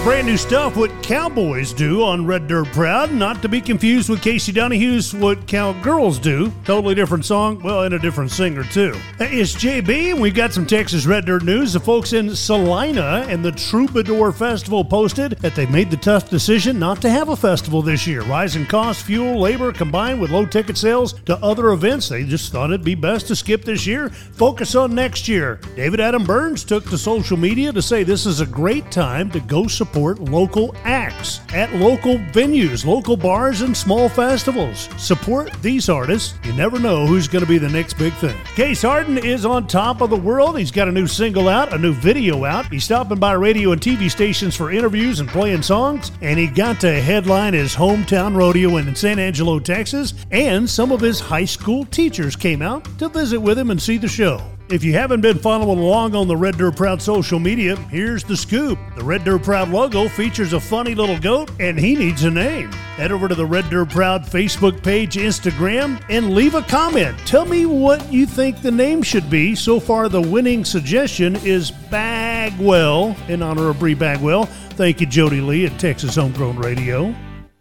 brand new stuff, What Cowboys Do on Red Dirt Proud. Not to be confused with Casey Donahue's What Cowgirls Do. Totally different song, well, and a different singer, too. It's JB, and we've got some Texas Red Dirt news. The folks in Salina and the Troubadour Festival posted that they made the tough decision not to have a festival this year. Rising costs, fuel, labor, combined with low ticket sales to other events, they just thought it'd be best to skip this year, focus on next year. David Adam Burns took to social media to say this is a great time to go support local acts at local venues, local bars, and small festivals. Support these artists. You never know who's going to be the next big thing. Case Harden is on top of the world. He's got a new single out, a new video out. He's stopping by radio and TV stations for interviews and playing songs, and he got to headline his hometown rodeo in San Angelo, Texas, and some of his high school teachers came out to visit with him and see the show. If you haven't been following along on the Red Dirt Proud social media, here's the scoop. The Red Dirt Proud logo features a funny little goat, and he needs a name. Head over to the Red Dirt Proud Facebook page, Instagram, and leave a comment. Tell me what you think the name should be. So far, the winning suggestion is Bagwell, in honor of Bree Bagwell. Thank you, Jody Lee at Texas Homegrown Radio.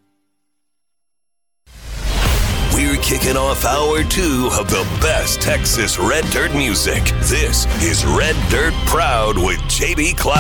We're kicking off hour 2 of the best Texas Red Dirt music. This is Red Dirt Proud with JB Cloud.